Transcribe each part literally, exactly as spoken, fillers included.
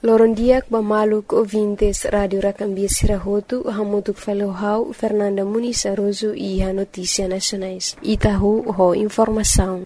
Lorondiak bamaluk ouvintes Radio Racambia Sirahotu, hamutuk falohau Fernanda Muniz Aroso e a Notícia Nacionais. Itahu ho informação.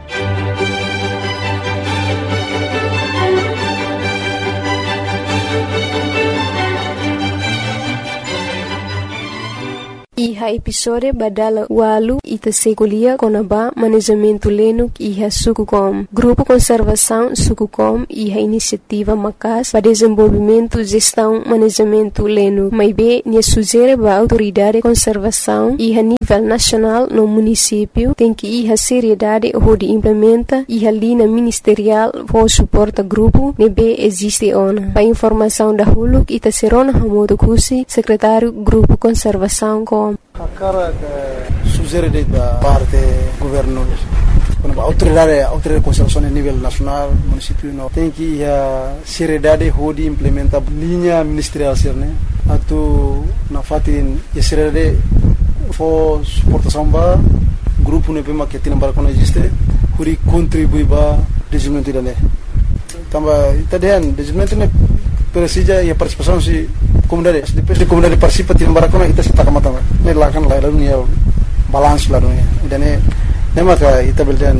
Iha episode badala walu ita segulia konaba manejamento lenuk iha Sukucom. Grupo Conservação Sukucom iha iniciativa macas para desenvolvimento gestão manejamento lenuk. Maibe nia sugere ba autoridade de conservação iha nível nacional no município tem que iha seriedade onde implementa iha linha ministerial for suporta grupo nebe existe ona. Para informação da huluk ita serona hamodo kusi secretário Grupo Conservação com a cara que sugere da parte governo, quando a autoridade, a autoridade de conservação a nível nacional, município não tem que a seriedade de implementar linha ministerial né, atu na fatin a seriedade for suportação ba grupo ne bema que tem para quando existe, kuri contribui ba desenvolvimento dane. Tamba itadean desenvolvimento ne precisa e a participação se comunidade depois de comunidade participa tim barakona ita sita kamata ne lakan la lalu ya balance la dunia idane ne maka ita beldan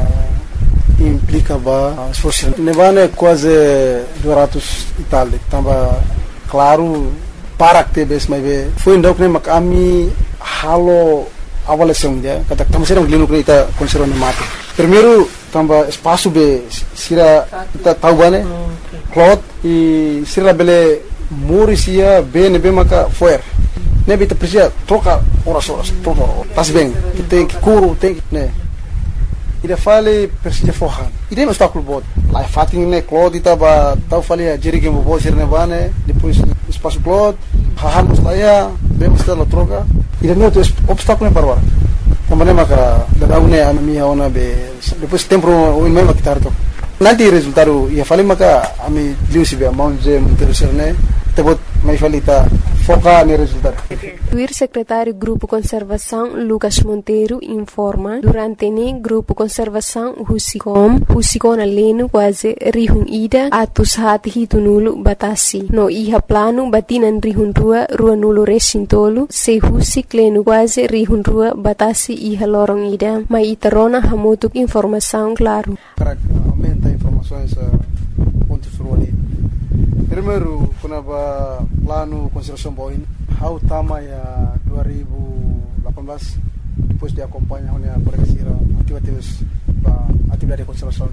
uh, implica ba esforço ne vane quase duzentos e tal tamba claro para que bes mai be foi ndok ne makami halo avaliação dia kata tamo serang linu ita conserva ne mate primeiro tamba espaço be sira ita tahu bane cloth e sira bele Murisia bem bem maka foer. Nebe te precisa trocar horas horas, trocar. Tas bem, tem que curo, tem que né. Ida fale precisa forrar. Ida não está com bot. Lá fatin né cloth ita ba tau fale a jeri que mo bo sir ne bane, depois espaço cloth, hahamos lá ya, bem está la troca. Ida não tem obstáculo ne parwar. Também maka da une a minha ona be depois tempo o mesmo que tarto. Nanti resultado ia fale maka ami liu sibe amount je interessar ne tebot mai falita foca no resultado. O secretário Grupo Conservação Lucas Monteiro informa durante ne Grupo Conservação Husicom Husicona leno quase rihun ida atus hati hitunulu batasi no iha plano batinan rihun rua rua nulo resintolu se husik leno quase rihun rua batasi iha lorong ida mai itarona hamutuk informação claro. Aumenta informações pontos ruali. Primeiro, quando a plano conservação boin, how tama ya dua ribu lapan belas depois de acompanhar a pregasira atividades ba atividade de conservação.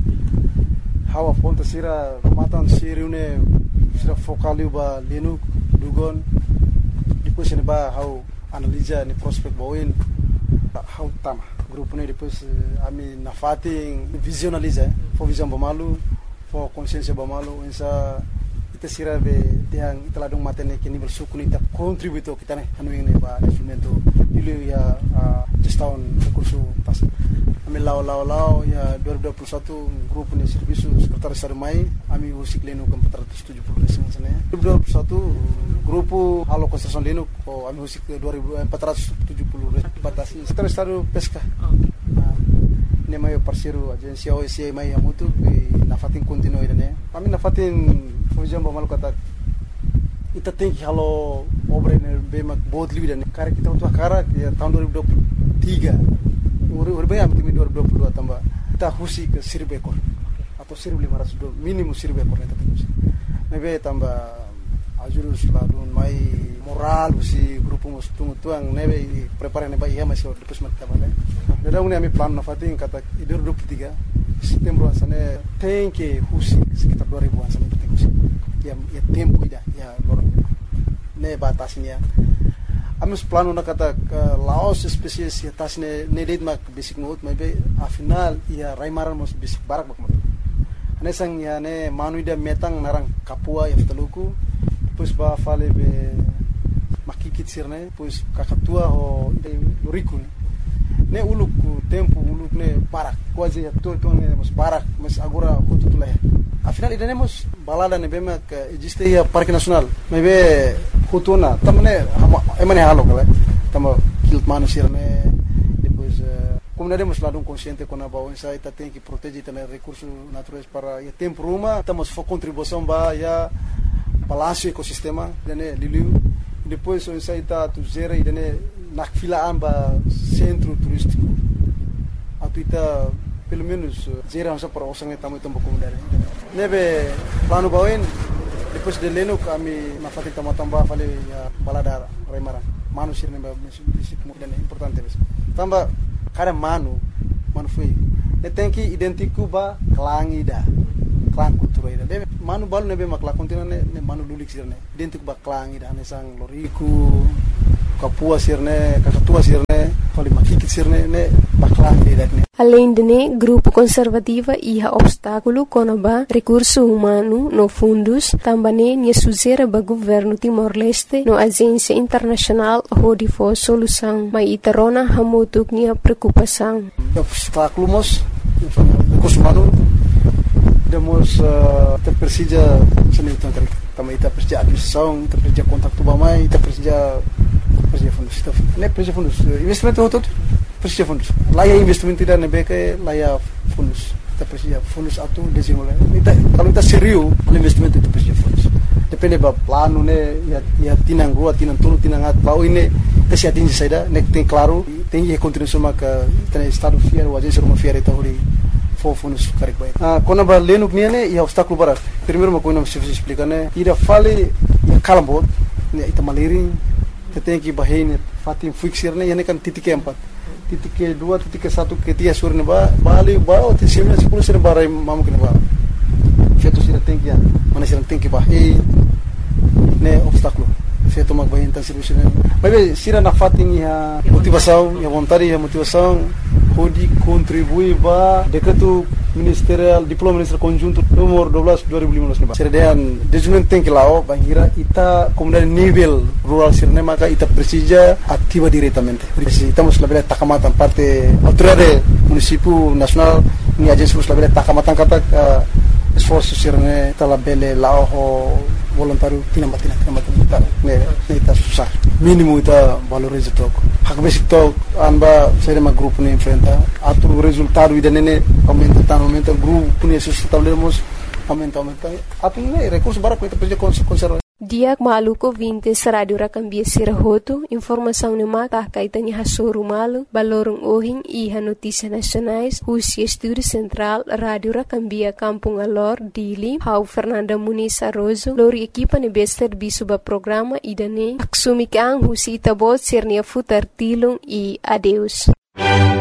How a ponta sira matan siri une sira focaliu ba lenu dugon depois ne ba how analisa ni prospect boin how tama grupo ne depois ami na fating visualiza for visão bamalu for consciência bamalu essa ita sira be tiang ita ladung matene ke nível suku ni ta contributo kita ne anu ini ba instrumento ilu ya gestão recurso tas ami lao lao lao ya dua ribu dua puluh satu grupo ni serviço sekretaris sarmai ami usik lenu ke empat ratus tujuh puluh resim sana dua ribu dua puluh satu grupo halo konstruksi lenu ko ami usik ke empat ratus tujuh puluh batasi sekretaris saru pesca ne mai parceiro agência O S C mai amutu na fatin continue ne ami na fatin fujam bamal kata ita tem que halo obra ne bemak bot livre ne cara kita untuk cara ya tahun dua ribu dua puluh tiga ur bem am timi dua ribu dua puluh dua tambah kita husi ke seribu ekor atau seribu lima ratus minimum seribu ekor kita husi mebe tambah ajurus ladun mai moral husi grupo mus tungu tuang nebe prepare ne ba iya masih depois mat tabale dada une ami plan na fatin kata dua ribu dua puluh tiga setembro ansane tem que husi sekitar dua ribu ansane husi ya ya tempo ida ya lor ne batasnya amus plano na kata laos spesies ya tasne ne ded mak basic note maybe a final ya raimaran mos basic barak bak mat anesang ya ne manuida metang narang kapua ya ftaluku depois ba fale be makikit sirne depois kakatua ho loriku ne uluk tempo uluk ne barak quase ya to to ne mos barak mas agora kututula afinal ida nemos balada ne bema que existe ya parque nacional mebe hutuna tamne emane halo kala tamo kilt manusir ne depois comunidade mas lado consciente com a bawah saya kita tem que proteger também recursos naturais para ya tempo rumah estamos for contribuição ba ya balanço ecosistema dane liliu depois o saya está tu zera e dane nak filaan ba centro turístico atu ita pelo menos zera só para osang tamu tempo comunidade nebe plano bawin depois de leno kami na fati tambah fale ya balada remara manu sirne ba prinsípio dan importante bes tamba kada manu manu foi ne tem que identificar ba klang ida klang kultura ida de manu balu nebe makla kontina ne manu lulik sirne identificar ba klang ida ne sang loriku kapua sirne kakatua sirne fale makikit sirne ne ba klang ida ne. Além de né, grupo conservativa ia obstáculo conaba recurso humano no fundos, também nia suzera ba governo Timor-Leste no agência internacional hodi for solução, mas itarona hamutuk nia preocupação. Obstáculo mos recurso humano demos uh, te persija seni tangkari também ita persija administração, ita persija kontak tu bamai, ita persija persija fundos, ita ne persija fundos investimento hotot persija fundos. Laya investimento tidak nebeke laya fundos. Kita persija fundos atu desenvolver. Ita kalau kita serius investimento itu persija fundos. Depende ba plano ne ya ya tinang rua tinang tulu tinang at bau ini kasi atingi saida nek tem claro tem que continuar maka tem estado fiel o agência uma fiel então ali for fundos karek baik. Ah kona ba leno kniane ya obstáculo barat. Primeiro uma coisa não se explica né. Ira fale ya kalambot ne ita maliri tem que bahine fatim fixir ne yani kan titik empat. Titik kedua, titik ke satu, ketiga sore ne ba bali ba o tisimnya sepuluh sore barai mamu kene ba. Feto sira tem que ya. Mana sira tem que ba e ne obstáculo. Feto mag bahin tan serviço ne. Mas sira na fatim ya motivação, ya vontade, ya motivação pode contribuir ba decreto ministerial diploma ministerial conjunto nomor dua belas dua ribu lima belas ne ba. Sira dean desenvolvimento tem que lao bangira ita comunidade nível rural sirne maka ita precisa ativa diretamente. Estamos labela takamatan parte autoridade município nacional ni agência sus labela takamatan kata uh, esforço sirne ita labele lao voluntário tinamatina tinamatina ne ne ita susah mínimo ita valoriza tok hak basic tok anba serema grupo ne enfrenta atu resultado ida nene aumenta tan aumenta grupo ne sustentamos aumenta aumenta atu ne recurso barak ita perja conserva. Diak maluko vintes radio rakambia sirahoto, informação ne mata kaitanya hasoro malu, balorong ohing iha notícia nacionais, Husia Estúdio Central, Radio Rakambia Kampung Alor, Dili, Hau Fernanda Muniz Arrozo, lori equipa ne bester bisuba programa idane, aksumik ang husi itabot sirnia futar tilong e adeus.